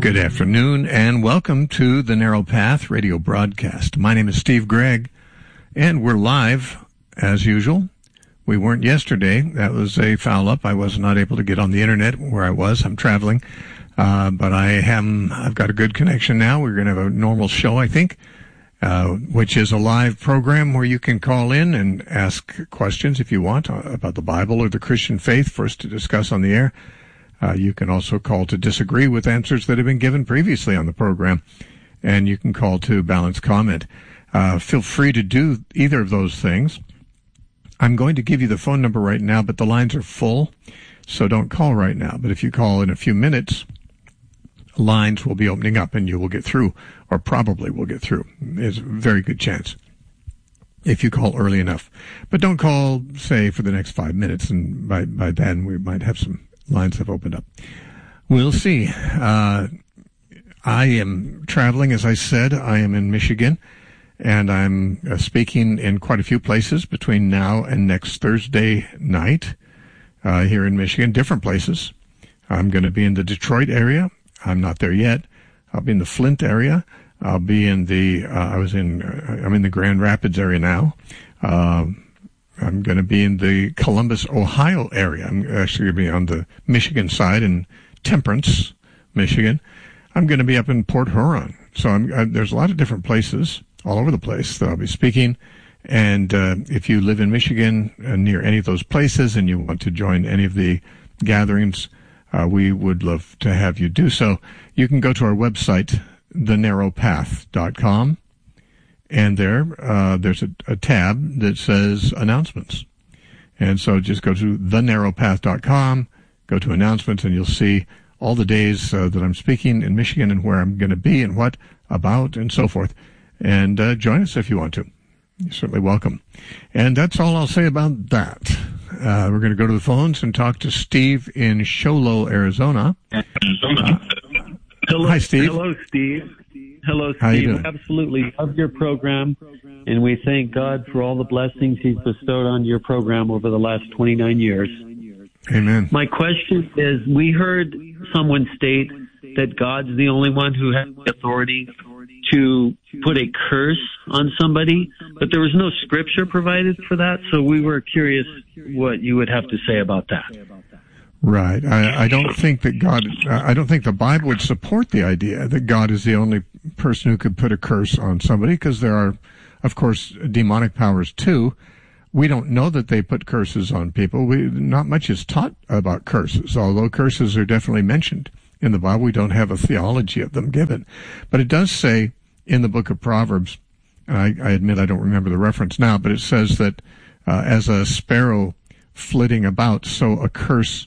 Good afternoon, and welcome to the Narrow Path radio broadcast. My name is Steve Gregg, and we're live, as usual. We weren't yesterday. That was a foul-up. I was not able to get on the internet where I was. I'm traveling, but I've got a good connection now. We're going to have a normal show, I think, which is a live program where you can call in and ask questions if you want about the Bible or the Christian faith for us to discuss on the air. You can also call to disagree with answers that have been given previously on the program, and you can call to balance comment. Feel free to do either of those things. I'm going to give you the phone number right now, but the lines are full, so don't call right now. But if you call in a few minutes, lines will be opening up and you will get through, or probably will get through. There's a very good chance if you call early enough. But don't call, say, for the next 5 minutes, and by then we might have some lines have opened up. We'll see. I am traveling, as I said. I am in Michigan, and I'm speaking in quite a few places between now and next Thursday night here in Michigan, different places. I'm going to be in the Detroit area. I'm not there yet. I'll be in the Flint area. I'll be in the, I'm in the Grand Rapids area now. I'm going to be in the Columbus, Ohio area. I'm actually going to be on the Michigan side in Temperance, Michigan. I'm going to be up in Port Huron. So there's a lot of different places all over the place that I'll be speaking. And if you live in Michigan near any of those places and you want to join any of the gatherings, we would love to have you do so. You can go to our website, thenarrowpath.com. And there's a tab that says announcements. And so just go to thenarrowpath.com, go to announcements, and you'll see all the days that I'm speaking in Michigan and where I'm going to be and what about and so forth. And join us if you want to. You're certainly welcome. And that's all I'll say about that. We're going to go to the phones and talk to Steve in Show Low, Arizona. Hello, hi, Steve. Hello, Steve. Hello, Steve. How you doing? Absolutely love your program, and we thank God for all the blessings He's bestowed on your program over the last 29 years. Amen. My question is, we heard someone state that God's the only one who has the authority to put a curse on somebody, but there was no scripture provided for that, so we were curious what you would have to say about that. Right. I don't think that I don't think the Bible would support the idea that God is the only person who could put a curse on somebody, because there are, of course, demonic powers too. We don't know that they put curses on people. Not much is taught about curses, although curses are definitely mentioned in the Bible. We don't have a theology of them given. But it does say in the book of Proverbs, and I admit I don't remember the reference now, but it says that as a sparrow flitting about, so a curse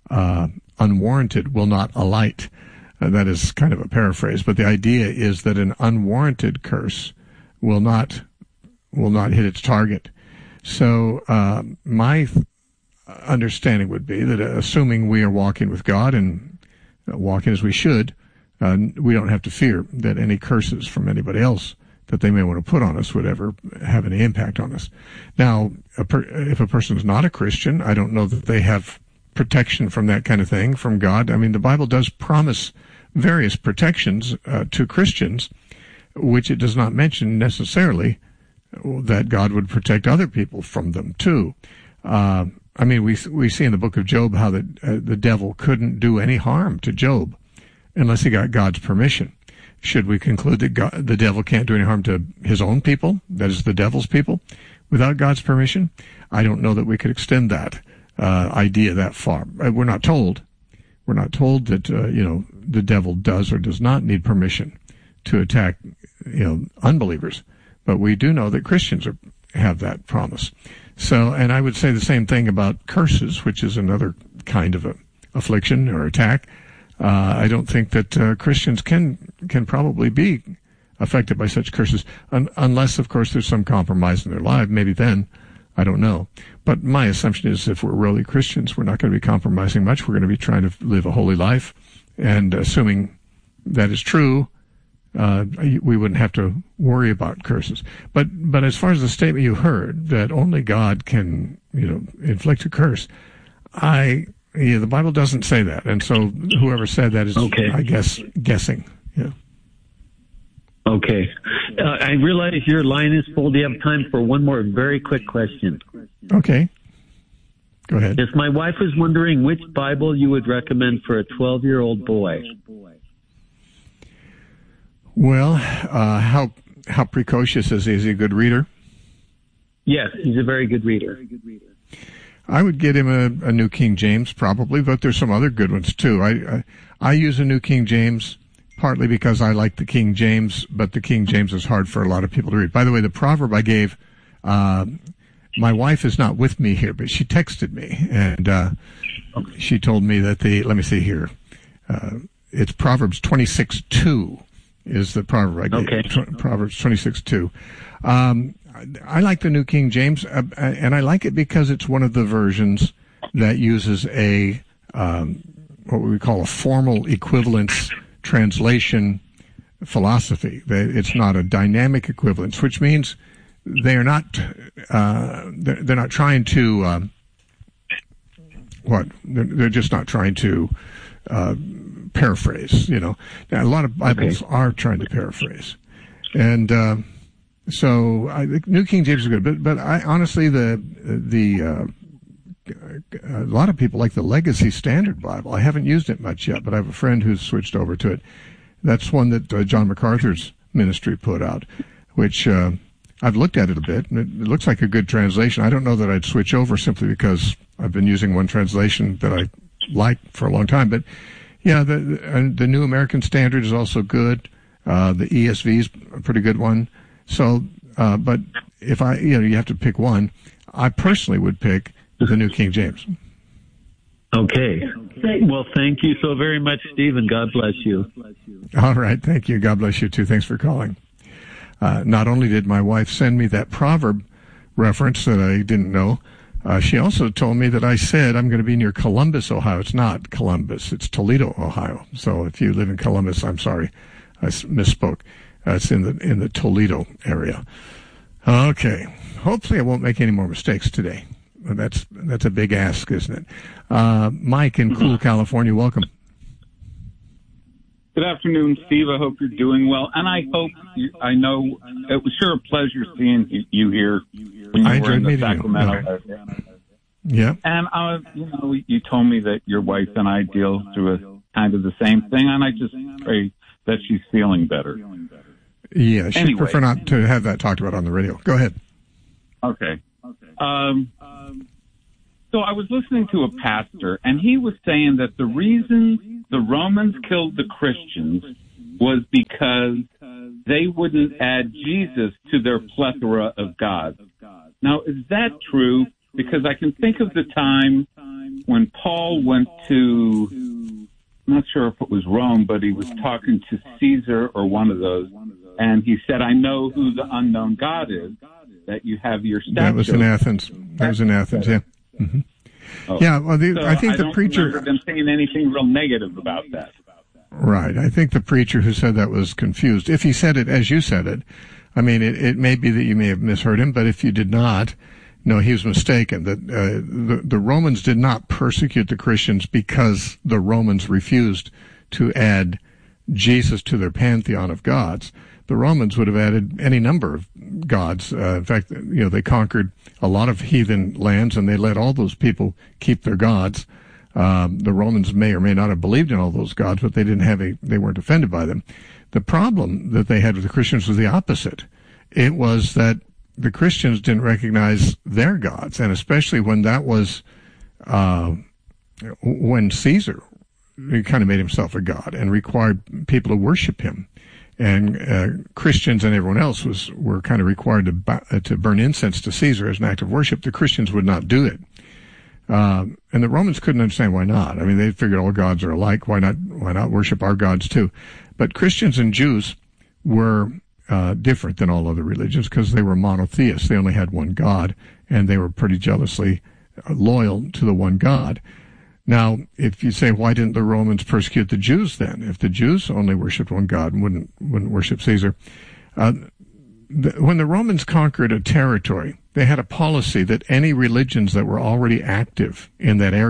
unwarranted will not alight. That is kind of a paraphrase, but the idea is that an unwarranted curse will not hit its target. So my understanding would be that assuming we are walking with God and walking as we should, we don't have to fear that any curses from anybody else that they may want to put on us would ever have any impact on us. Now, if a person is not a Christian, I don't know that they have protection from that kind of thing from God. I mean, the Bible does promise various protections to Christians, which it does not mention necessarily that God would protect other people from them too. I mean, we see in the book of Job how the devil couldn't do any harm to Job unless he got God's permission. Should we conclude that the devil can't do any harm to his own people, that is the devil's people, without God's permission? I don't know that we could extend that idea that far. We're not told. We're not told that the devil does or does not need permission to attack unbelievers, but we do know that Christians have that promise. So, and I would say the same thing about curses, which is another kind of a affliction or attack. I don't think that Christians can probably be affected by such curses, unless, of course, there's some compromise in their life. Maybe then, I don't know. But my assumption is if we're really Christians, we're not going to be compromising much. We're going to be trying to live a holy life. And assuming that is true, we wouldn't have to worry about curses. But as far as the statement you heard, that only God can, inflict a curse, I Yeah, the Bible doesn't say that, and so whoever said that is, okay, I guess, guessing. Yeah. Okay. I realize your line is full. Do you have time for one more very quick question? Okay. Go ahead. Yes, my wife was wondering which Bible you would recommend for a 12-year-old boy. Well, how precocious is he? Is he a good reader? Yes, he's a very good reader. I would get him a New King James probably, but there's some other good ones too. I use a New King James partly because I like the King James, but the King James is hard for a lot of people to read. By the way, the proverb I gave, my wife is not with me here, but she texted me, and she told me that let me see here, it's Proverbs 26:2 is the proverb I gave. Okay. Proverbs 26:2. I like the New King James, and I like it because it's one of the versions that uses a what we call a formal equivalence translation philosophy. It's not a dynamic equivalence, which means they are not they're not trying to they're just not trying to paraphrase. Now, a lot of Bibles are trying to paraphrase, and so I think New King James is good, but I honestly a lot of people like the Legacy Standard Bible. I haven't used it much yet, but I have a friend who's switched over to it. That's one that John MacArthur's ministry put out, which I've looked at it a bit, and it looks like a good translation. I don't know that I'd switch over simply because I've been using one translation that I like for a long time. But yeah, the New American Standard is also good. The ESV is a pretty good one. So, but if you have to pick one, I personally would pick the New King James. Okay. Well, thank you so very much, Stephen. God bless you. All right. Thank you. God bless you, too. Thanks for calling. Not only did my wife send me that proverb reference that I didn't know, she also told me that I said I'm going to be near Columbus, Ohio. It's not Columbus. It's Toledo, Ohio. So if you live in Columbus, I'm sorry. I misspoke. It's in the Toledo area. Okay. Hopefully I won't make any more mistakes today. That's a big ask, isn't it? Mike in Cool, California, welcome. Good afternoon, Steve. I hope you're doing well. And I hope, I know it was sure a pleasure seeing you here when you were in the Sacramento area. Yeah. And, you told me that your wife and I deal through kind of the same thing, and I just pray that she's feeling better. Yeah, she'd prefer not to have that talked about on the radio. Go ahead. Okay. So I was listening to a pastor, and he was saying that the reason the Romans killed the Christians was because they wouldn't add Jesus to their plethora of gods. Now, is that true? Because I can think of the time when Paul went to, I'm not sure if it was Rome, but he was talking to Caesar or one of those, and he said, I know who the unknown God is, that you have your statue. That was in Athens. Yeah. Mm-hmm. Oh. Yeah, well, I think the preacher... I don't remember them saying anything real negative about that. Right. I think the preacher who said that was confused. If he said it as you said it, I mean, it may be that you may have misheard him, but if you did not, no, he was mistaken. That the Romans did not persecute the Christians because the Romans refused to add Jesus to their pantheon of gods. The Romans would have added any number of gods. In fact, they conquered a lot of heathen lands, and they let all those people keep their gods. The Romans may or may not have believed in all those gods, but they weren't offended by them. The problem that they had with the Christians was the opposite. It was that the Christians didn't recognize their gods, and especially when that was when Caesar kind of made himself a god and required people to worship him. And Christians and everyone else were kind of required to burn incense to Caesar as an act of worship. The Christians would not do it, and the Romans couldn't understand why not. I mean, they figured all gods are alike. Why not worship our gods too? But Christians and Jews were different than all other religions because they were monotheists. They only had one God, and they were pretty jealously loyal to the one God. Now, if you say, why didn't the Romans persecute the Jews then? If the Jews only worshipped one God and wouldn't worship Caesar. When the Romans conquered a territory, they had a policy that any religions that were already active in that area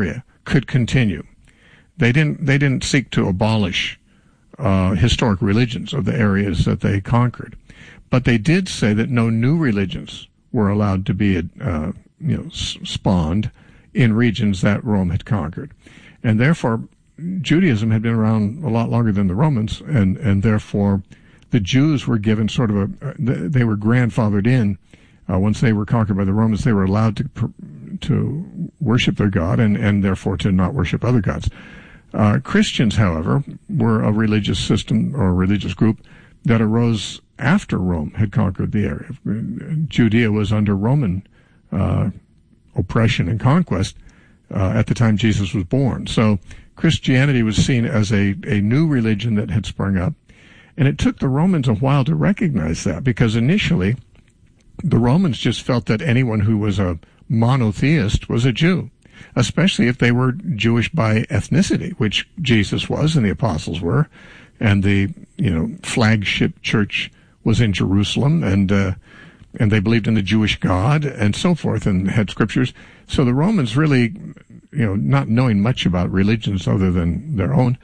could continue. They didn't seek to abolish historic religions of the areas that they conquered, but they did say that no new religions were allowed to be spawned in regions that Rome had conquered, and therefore Judaism had been around a lot longer than the Romans, and therefore the Jews were given sort of they were grandfathered in. Once they were conquered by the Romans, they were allowed to worship their God and therefore to not worship other gods. Christians, however, were a religious system or a religious group that arose after Rome had conquered the area. Judea was under Roman oppression and conquest at the time Jesus was born. So Christianity was seen as a new religion that had sprung up. And it took the Romans a while to recognize that, because initially the Romans just felt that anyone who was a monotheist was a Jew, especially if they were Jewish by ethnicity, which Jesus was and the apostles were, and the flagship church was in Jerusalem, and they believed in the Jewish God and so forth, and had scriptures. So the Romans really, not knowing much about religions other than their own,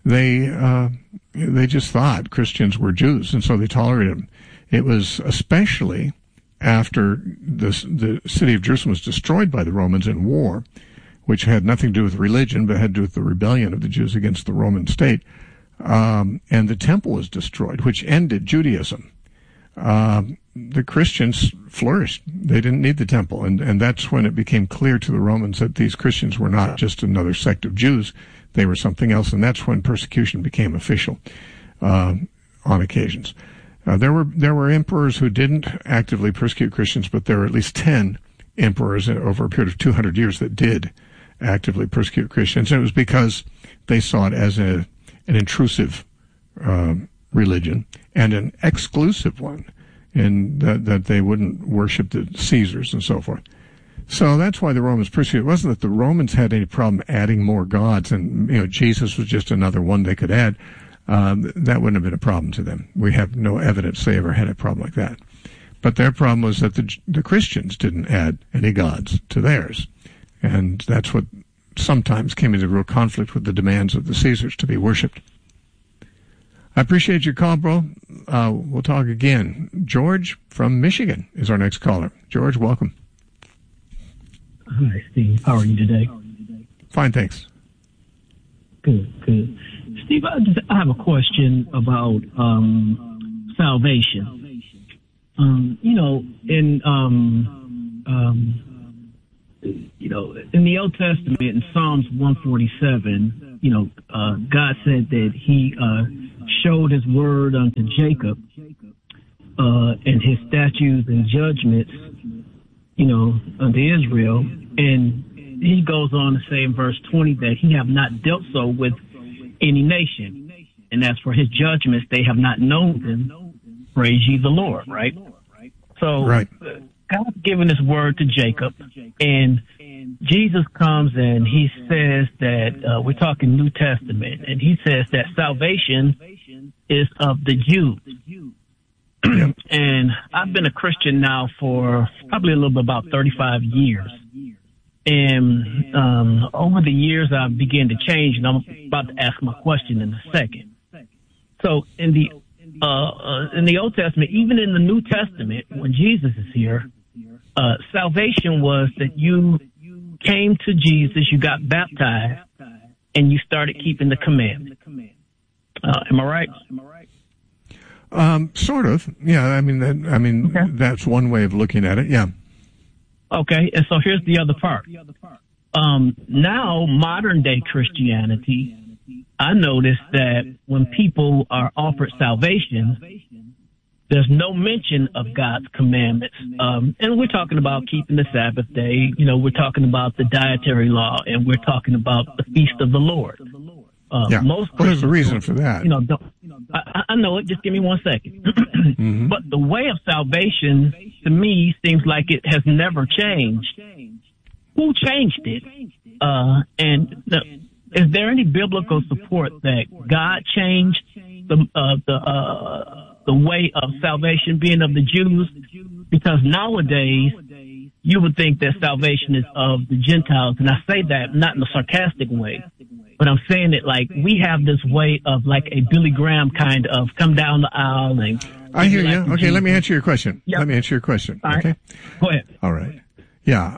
they just thought Christians were Jews, and so they tolerated them. It was especially after the city of Jerusalem was destroyed by the Romans in war, which had nothing to do with religion, but had to do with the rebellion of the Jews against the Roman state, and the temple was destroyed, which ended Judaism. The Christians flourished. They didn't need the temple, and that's when it became clear to the Romans that these Christians were not just another sect of Jews. They were something else, and that's when persecution became official on occasions. There were emperors who didn't actively persecute Christians, but there were at least 10 emperors over a period of 200 years that did actively persecute Christians, and it was because they saw it as an intrusive religion and an exclusive one, in that they wouldn't worship the Caesars and so forth. So that's why the Romans persecuted. It wasn't that the Romans had any problem adding more gods, and Jesus was just another one they could add. That wouldn't have been a problem to them. We have no evidence they ever had a problem like that. But their problem was that the Christians didn't add any gods to theirs, and that's what sometimes came into real conflict with the demands of the Caesars to be worshipped. I appreciate your call, bro. We'll talk again. George from Michigan is our next caller. George, welcome. Hi, Steve. How are you today? Fine, thanks. Good. Steve, I have a question about salvation. In the Old Testament, in Psalms 147, God said that He showed His word unto Jacob, and His statutes and judgments, unto Israel. And He goes on to say in verse 20 that He have not dealt so with any nation. And as for His judgments, they have not known them. Praise ye the Lord, right? So right. God's given His word to Jacob, and Jesus comes and He says that, we're talking New Testament, and He says that salvation is of the Jews. Yep. And I've been a Christian now for probably a little bit about 35 years. And over the years, I've begun to change, and I'm about to ask my question in a second. So in the Old Testament, even in the New Testament, when Jesus is here, salvation was that you came to Jesus, you got baptized, and you started keeping the commandments. Am I right? Sort of. Yeah. Okay. That's one way of looking at it. Yeah. Okay. And so here's the other part. Now, modern day Christianity, I notice that when people are offered salvation, there's no mention of God's commandments. And we're talking about keeping the Sabbath day. We're talking about the dietary law, and we're talking about the feast of the Lord. Yeah. There's a reason for that. I know it. Just give me 1 second. Mm-hmm. But the way of salvation, to me, seems like it has never changed. Who changed it? And is there any biblical support that God changed the way of salvation being of the Jews? Because nowadays, you would think that salvation is of the Gentiles. And I say that not in a sarcastic way, but I'm saying it like we have this way of like a Billy Graham kind of come down the aisle and. I hear you. Okay, let me answer your question. Yep. Let me answer your question. All right. Okay. Go ahead. All right. Yeah.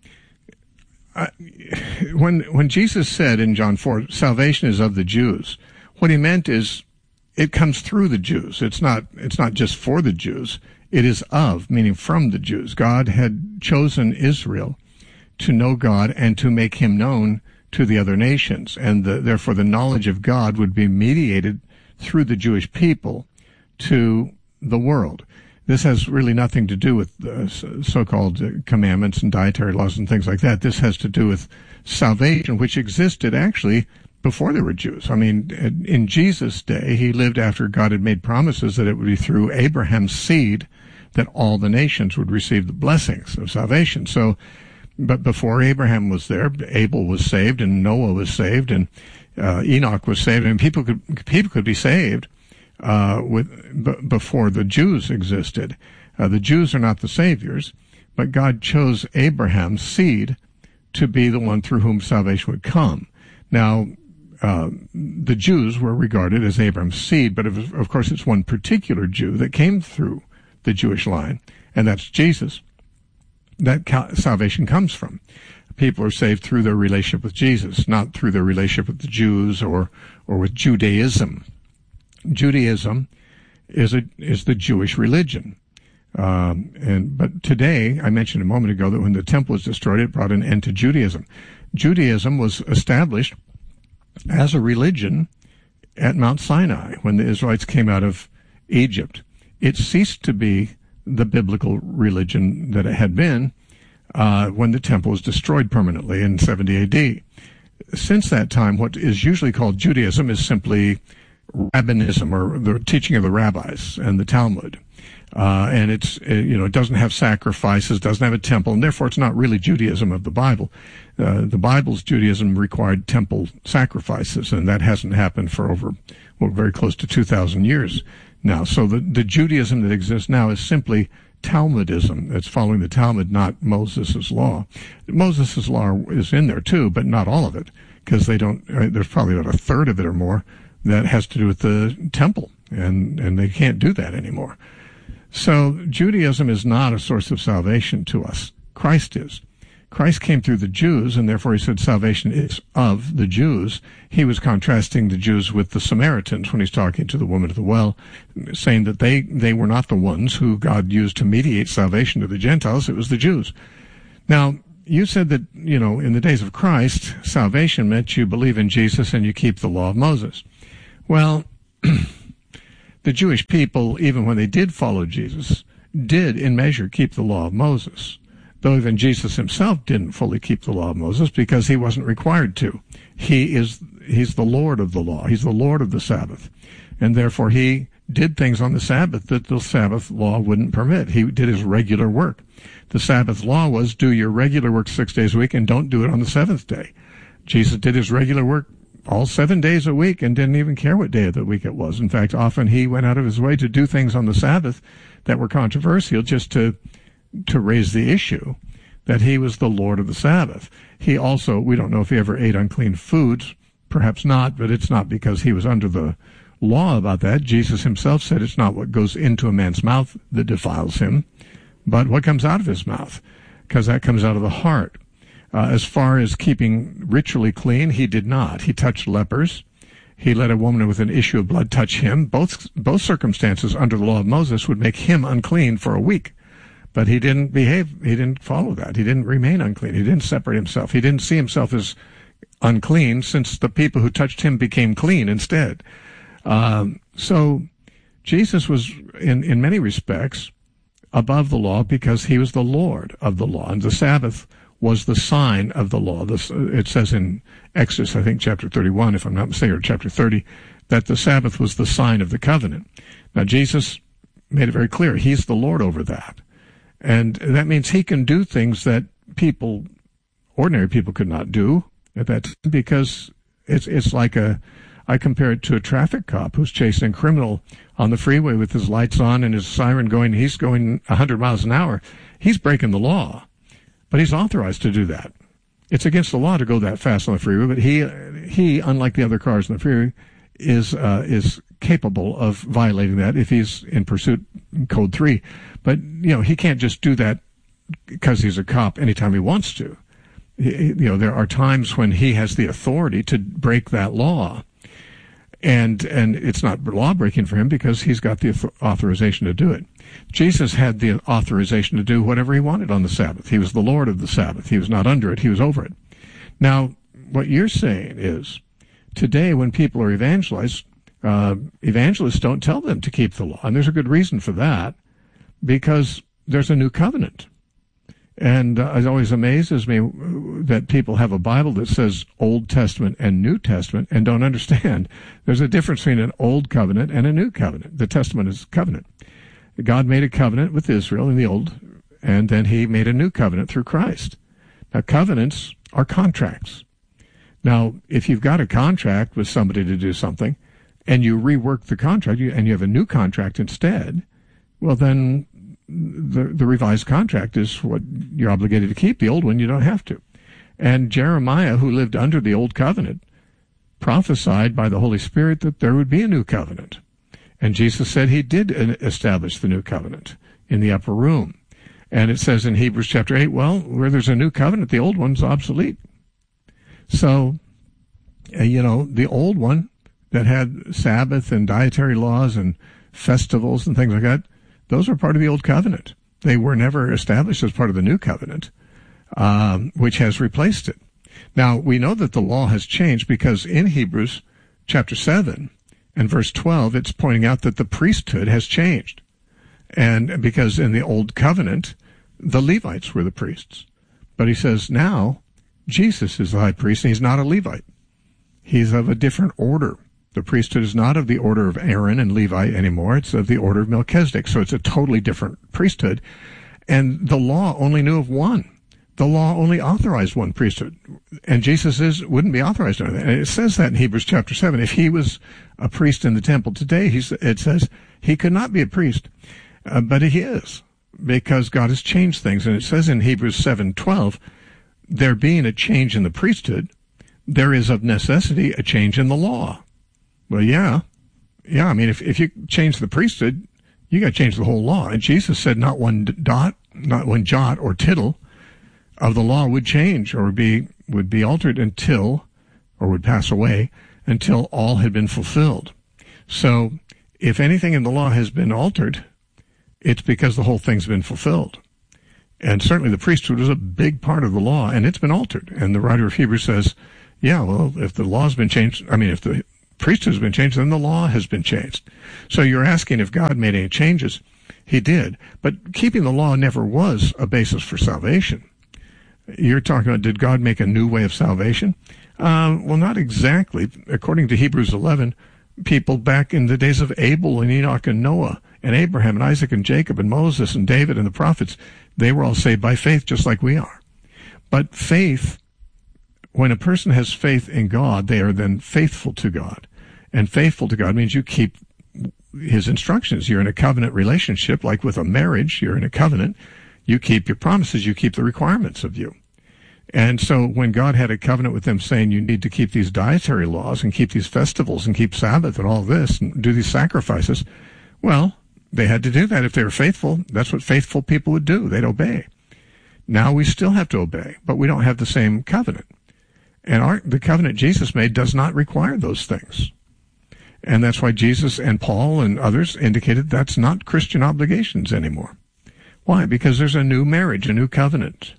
When Jesus said in John 4, salvation is of the Jews, what he meant is it comes through the Jews. It's not just for the Jews. It is of, meaning from the Jews. God had chosen Israel to know God and to make him known to the other nations. And therefore the knowledge of God would be mediated through the Jewish people to the world. This has really nothing to do with so-called commandments and dietary laws and things like that. This has to do with salvation, which existed actually before there were Jews. I mean, in Jesus' day, he lived after God had made promises that it would be through Abraham's seed that all the nations would receive the blessings of salvation. So, but before Abraham was there, Abel was saved and Noah was saved and Enoch was saved, and people could be saved before the Jews existed. The Jews are not the saviors, but God chose Abraham's seed to be the one through whom salvation would come. Now, the Jews were regarded as Abraham's seed, but of course it's one particular Jew that came through the Jewish line, and that's Jesus, that salvation comes from. People are saved through their relationship with Jesus, not through their relationship with the Jews or with Judaism. Judaism is the Jewish religion. But today, I mentioned a moment ago that when the temple was destroyed, it brought an end to Judaism. Judaism was established as a religion at Mount Sinai when the Israelites came out of Egypt. It ceased to be the biblical religion that it had been when the temple was destroyed permanently in 70 A.D. Since that time, what is usually called Judaism is simply rabbinism, or the teaching of the rabbis and the Talmud. And it doesn't have sacrifices, doesn't have a temple, and therefore it's not really Judaism of the Bible. The Bible's Judaism required temple sacrifices, and that hasn't happened for very close to 2,000 years now. So the Judaism that exists now is simply Talmudism. It's following the Talmud, not Moses' law. Moses' law is in there too, but not all of it, because there's probably about a third of it or more that has to do with the temple, and they can't do that anymore. So Judaism is not a source of salvation to us. Christ is. Christ came through the Jews, and therefore he said salvation is of the Jews. He was contrasting the Jews with the Samaritans when he's talking to the woman at the well, saying that they were not the ones who God used to mediate salvation to the Gentiles. It was the Jews. Now, you said that, in the days of Christ, salvation meant you believe in Jesus and you keep the law of Moses. Well, the Jewish people, even when they did follow Jesus, did in measure keep the law of Moses, though even Jesus himself didn't fully keep the law of Moses because he wasn't required to. He's the Lord of the law. He's the Lord of the Sabbath. And therefore he did things on the Sabbath that the Sabbath law wouldn't permit. He did his regular work. The Sabbath law was do your regular work 6 days a week and don't do it on the seventh day. Jesus did his regular work all 7 days a week and didn't even care what day of the week it was. In fact, often he went out of his way to do things on the Sabbath that were controversial just to raise the issue that he was the Lord of the Sabbath. He also, we don't know if he ever ate unclean foods, perhaps not, but it's not because he was under the law about that. Jesus himself said it's not what goes into a man's mouth that defiles him, but what comes out of his mouth, because that comes out of the heart. As far as keeping ritually clean, he did not. He touched lepers. He let a woman with an issue of blood touch him. Both circumstances under the law of Moses would make him unclean for a week. But he didn't behave. He didn't follow that. He didn't remain unclean. He didn't separate himself. He didn't see himself as unclean since the people who touched him became clean instead. So Jesus was, in many respects, above the law because he was the Lord of the law. And the Sabbath was the sign of the law. It says in Exodus, I think, chapter 31, if I'm not mistaken, or chapter 30, that the Sabbath was the sign of the covenant. Now, Jesus made it very clear. He's the Lord over that. And that means he can do things that ordinary people could not do at that time, because it's like I compare it to a traffic cop who's chasing a criminal on the freeway with his lights on and his siren going. He's going 100 miles an hour. He's breaking the law. but he's authorized to do that. It's against the law to go that fast on the freeway, but he, unlike the other cars on the freeway, is capable of violating that if he's in pursuit code 3. But, he can't just do that because he's a cop anytime he wants to. There are times when he has the authority to break that law. And it's not law breaking for him because he's got the authorization to do it. Jesus had the authorization to do whatever he wanted on the Sabbath. He was the Lord of the Sabbath. He was not under it. He was over it. Now, what you're saying is, today when people are evangelized, evangelists don't tell them to keep the law. And there's a good reason for that, because there's a new covenant. And it always amazes me that people have a Bible that says Old Testament and New Testament and don't understand. There's a difference between an Old Covenant and a New Covenant. The Testament is covenant. God made a covenant with Israel in the Old, and then he made a new covenant through Christ. Now, covenants are contracts. Now, if you've got a contract with somebody to do something, and you rework the contract, and you have a new contract instead, well, then the revised contract is what you're obligated to keep. The old one, you don't have to. And Jeremiah, who lived under the old covenant, prophesied by the Holy Spirit that there would be a new covenant. And Jesus said he did establish the new covenant in the upper room. And it says in Hebrews chapter 8, well, where there's a new covenant, the old one's obsolete. So, the old one that had Sabbath and dietary laws and festivals and things like that, those were part of the old covenant. They were never established as part of the new covenant, which has replaced it. Now, we know that the law has changed because in Hebrews chapter 7 and verse 12, it's pointing out that the priesthood has changed. And because in the old covenant, the Levites were the priests. But he says now, Jesus is the high priest, and he's not a Levite. He's of a different order. The priesthood is not of the order of Aaron and Levi anymore. It's of the order of Melchizedek. So it's a totally different priesthood. And the law only knew of one. The law only authorized one priesthood. And Jesus wouldn't be authorized under that. And it says that in Hebrews chapter 7. If he was a priest in the temple today, it says he could not be a priest. But he is, because God has changed things. And it says in Hebrews 7:12, there being a change in the priesthood, there is of necessity a change in the law. Well, yeah. I mean, if you change the priesthood, you got to change the whole law. And Jesus said not one jot or tittle of the law would change or would be altered until, or would pass away until all had been fulfilled. So if anything in the law has been altered, it's because the whole thing's been fulfilled. And certainly the priesthood was a big part of the law, and it's been altered. And the writer of Hebrews says, yeah, well, if the law's been changed, if the priesthood has been changed, then the law has been changed. So you're asking if God made any changes. He did. But keeping the law never was a basis for salvation. You're talking about, did God make a new way of salvation? Well, not exactly. According to Hebrews 11, people back in the days of Abel and Enoch and Noah and Abraham and Isaac and Jacob and Moses and David and the prophets, they were all saved by faith just like we are. But faith, when a person has faith in God, they are then faithful to God. And faithful to God means you keep his instructions. You're in a covenant relationship, like with a marriage, you're in a covenant. You keep your promises, you keep the requirements of you. And so when God had a covenant with them saying you need to keep these dietary laws and keep these festivals and keep Sabbath and all this and do these sacrifices, well, they had to do that. If they were faithful, that's what faithful people would do. They'd obey. Now we still have to obey, but we don't have the same covenant. And the covenant Jesus made does not require those things. And that's why Jesus and Paul and others indicated that's not Christian obligations anymore. Why? Because there's a new marriage, a new covenant.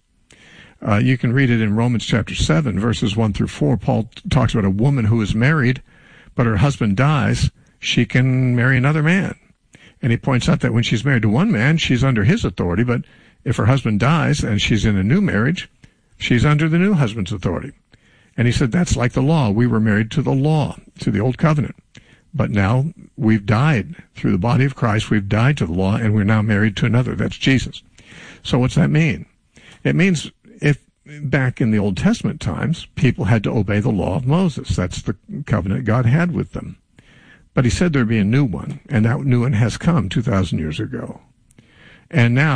You can read it in Romans chapter 7, verses 1 through 4. Paul talks about a woman who is married, but her husband dies. She can marry another man. And he points out that when she's married to one man, she's under his authority, but if her husband dies and she's in a new marriage, she's under the new husband's authority. And he said that's like the law. We were married to the law, to the old covenant. But now we've died through the body of Christ. We've died to the law, and we're now married to another. That's Jesus. So what's that mean? It means if back in the Old Testament times, people had to obey the law of Moses. That's the covenant God had with them. But he said there'd be a new one, and that new one has come 2,000 years ago. And now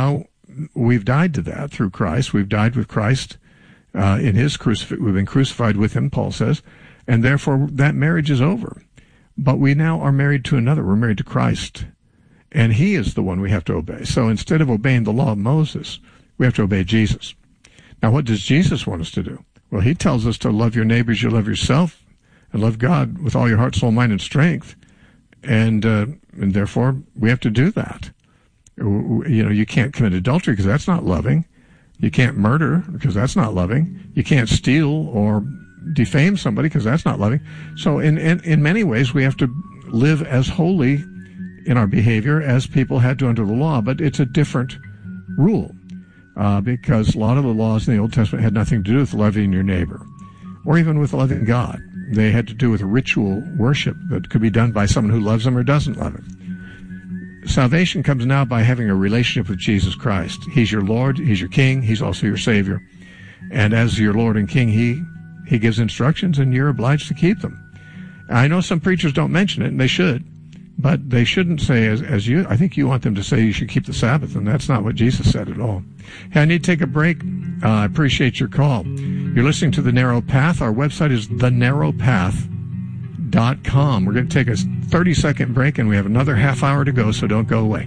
we've died to that through Christ. We've died with Christ in his crucifixion. We've been crucified with him, Paul says, and therefore that marriage is over. But we now are married to another. We're married to Christ, and he is the one we have to obey. So instead of obeying the law of Moses, we have to obey Jesus. Now, what does Jesus want us to do? Well, he tells us to love your neighbors, you love yourself, and love God with all your heart, soul, mind, and strength. And therefore, we have to do that. You can't commit adultery because that's not loving. You can't murder because that's not loving. You can't steal or defame somebody because that's not loving. So in many ways, we have to live as holy in our behavior as people had to under the law, but it's a different rule because a lot of the laws in the Old Testament had nothing to do with loving your neighbor or even with loving God. They had to do with ritual worship that could be done by someone who loves him or doesn't love him. Salvation comes now by having a relationship with Jesus Christ. He's your Lord, he's your King, he's also your Savior. And as your Lord and King, he gives instructions and you're obliged to keep them. I know some preachers don't mention it, and they should, but they shouldn't say as you, I think you want them to say you should keep the Sabbath, and that's not what Jesus said at all. Hey, I need to take a break. I appreciate your call. You're listening to The Narrow Path. Our website is thenarrowpath.com. We're going to take a 30-second break, and we have another half hour to go, so don't go away.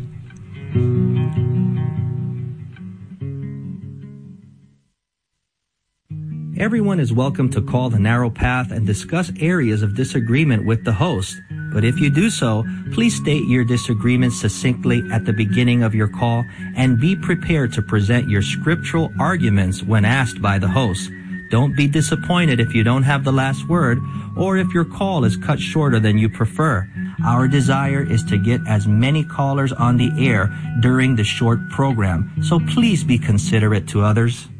Everyone is welcome to call The Narrow Path and discuss areas of disagreement with the host. But if you do so, please state your disagreement succinctly at the beginning of your call and be prepared to present your scriptural arguments when asked by the host. Don't be disappointed if you don't have the last word or if your call is cut shorter than you prefer. Our desire is to get as many callers on the air during the short program, so please be considerate to others.